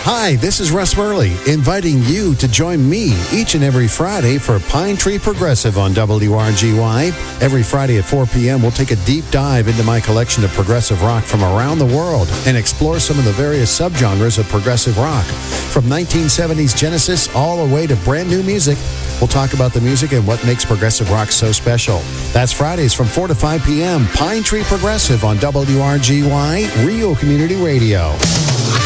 Hi, this is Russ Murley, inviting you to join me each and every Friday for Pine Tree Progressive on WRGY. Every Friday at 4 p.m., we'll take a deep dive into my collection of progressive rock from around the world and explore some of the various subgenres of progressive rock. From 1970s Genesis all the way to brand new music, we'll talk about the music and what makes progressive rock so special. That's Fridays from 4 to 5 p.m., Pine Tree Progressive on WRGY, Rio Community Radio.